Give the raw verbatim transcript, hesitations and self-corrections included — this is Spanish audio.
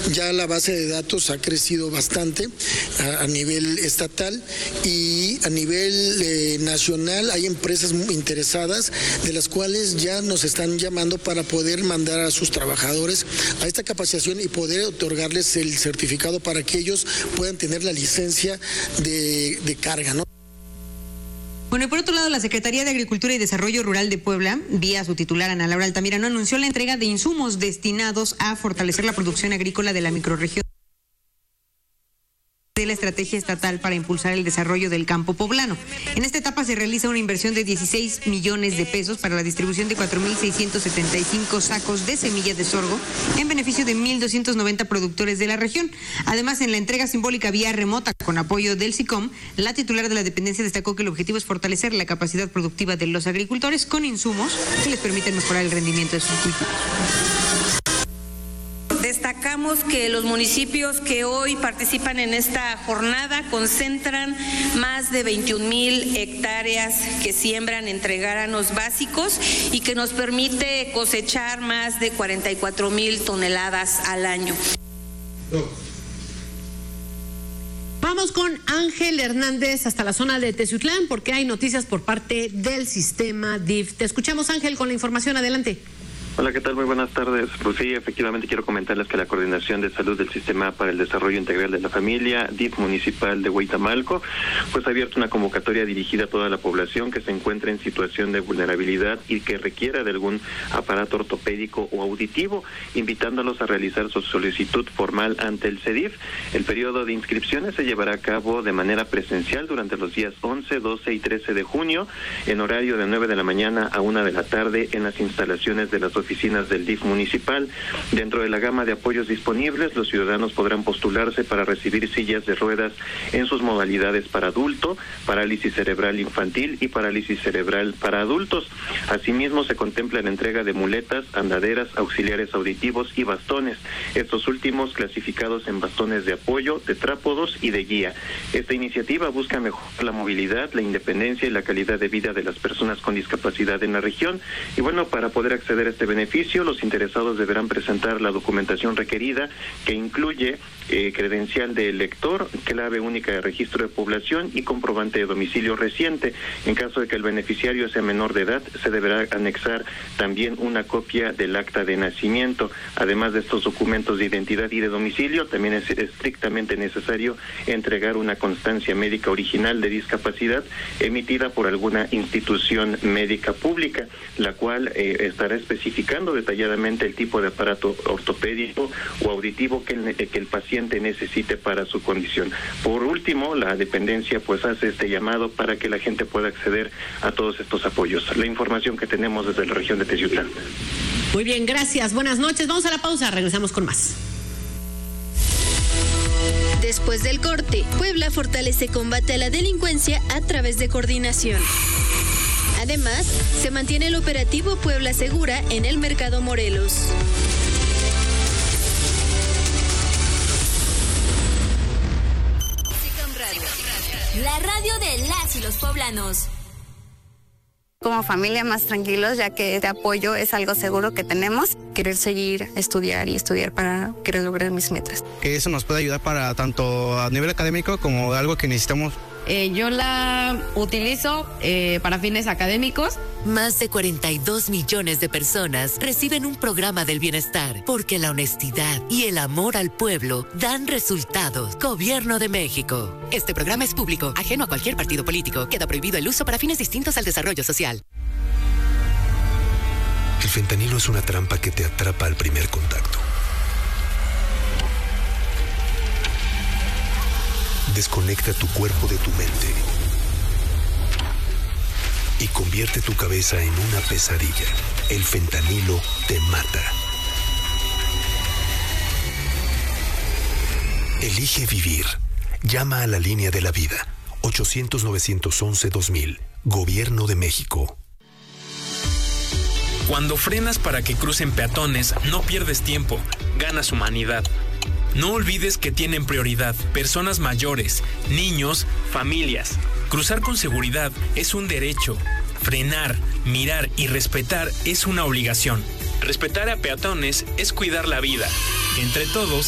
Ya la base de datos ha crecido bastante a, a nivel estatal y a nivel eh, nacional hay empresas muy interesadas de las cuales ya nos están llamando para poder mandar a sus trabajadores a esta capacitación y poder otorgarles el certificado para que ellos puedan tener la licencia de, de carga, ¿no? Bueno, y por otro lado, la Secretaría de Agricultura y Desarrollo Rural de Puebla, vía su titular Ana Laura Altamirano, anunció la entrega de insumos destinados a fortalecer la producción agrícola de la microrregión de la estrategia estatal para impulsar el desarrollo del campo poblano. En esta etapa se realiza una inversión de dieciséis millones de pesos para la distribución de cuatro mil seiscientos setenta y cinco sacos de semillas de sorgo en beneficio de mil doscientos noventa productores de la región. Además, en la entrega simbólica vía remota con apoyo del SICOM, la titular de la dependencia destacó que el objetivo es fortalecer la capacidad productiva de los agricultores con insumos que les permiten mejorar el rendimiento de sus cultivos. Destacamos que los municipios que hoy participan en esta jornada concentran más de veintiún mil hectáreas que siembran entre granos básicos y que nos permite cosechar más de cuarenta y cuatro mil toneladas al año. Vamos con Ángel Hernández hasta la zona de Teciutlán porque hay noticias por parte del sistema D I F. Te escuchamos, Ángel, con la información. Adelante. Hola, ¿qué tal? Muy buenas tardes. Pues sí, efectivamente quiero comentarles que la Coordinación de Salud del Sistema para el Desarrollo Integral de la Familia, D I F Municipal de Huitamalco, pues ha abierto una convocatoria dirigida a toda la población que se encuentra en situación de vulnerabilidad y que requiera de algún aparato ortopédico o auditivo, invitándolos a realizar su solicitud formal ante el C E D I F. El periodo de inscripciones se llevará a cabo de manera presencial durante los días once, doce y trece de junio, en horario de nueve de la mañana a una de la tarde en las instalaciones de las oficinas del D I F municipal. Dentro de la gama de apoyos disponibles, los ciudadanos podrán postularse para recibir sillas de ruedas en sus modalidades para adulto, parálisis cerebral infantil y parálisis cerebral para adultos. Asimismo, se contempla la entrega de muletas, andaderas, auxiliares auditivos y bastones, estos últimos clasificados en bastones de apoyo, de trápodos y de guía. Esta iniciativa busca mejorar la movilidad, la independencia y la calidad de vida de las personas con discapacidad en la región. Y bueno, para poder acceder a este beneficio, los interesados deberán presentar la documentación requerida, que incluye eh, credencial de elector, clave única de registro de población y comprobante de domicilio reciente. En caso de que el beneficiario sea menor de edad, se deberá anexar también una copia del acta de nacimiento. Además de estos documentos de identidad y de domicilio, también es estrictamente necesario entregar una constancia médica original de discapacidad emitida por alguna institución médica pública, la cual eh, estará especificando detalladamente el tipo de aparato ortopédico o auditivo que el, que el paciente necesite para su condición. Por último, la dependencia pues hace este llamado para que la gente pueda acceder a todos estos apoyos. La información que tenemos desde la región de Teciutlán. Muy bien, gracias. Buenas noches. Vamos a la pausa, regresamos con más. Después del corte, Puebla fortalece combate a la delincuencia a través de coordinación. Además, se mantiene el operativo Puebla Segura en el Mercado Morelos. La radio de las y los poblanos. Como familia más tranquilos, ya que este apoyo es algo seguro que tenemos. Querer seguir, estudiar y estudiar para querer lograr mis metas. Que eso nos puede ayudar para tanto a nivel académico como algo que necesitamos. Eh, yo la utilizo eh, para fines académicos. Más de cuarenta y dos millones de personas reciben un programa del bienestar porque la honestidad y el amor al pueblo dan resultados. Gobierno de México. Este programa es público, ajeno a cualquier partido político. Queda prohibido el uso para fines distintos al desarrollo social. El fentanilo es una trampa que te atrapa al primer contacto. Desconecta tu cuerpo de tu mente y convierte tu cabeza en una pesadilla. El fentanilo te mata. Elige vivir. Llama a la línea de la vida. ochocientos, novecientos once, dos mil. Gobierno de México. Cuando frenas para que crucen peatones, no pierdes tiempo, ganas humanidad. No olvides que tienen prioridad personas mayores, niños, familias. Cruzar con seguridad es un derecho. Frenar, mirar y respetar es una obligación. Respetar a peatones es cuidar la vida. Entre todos,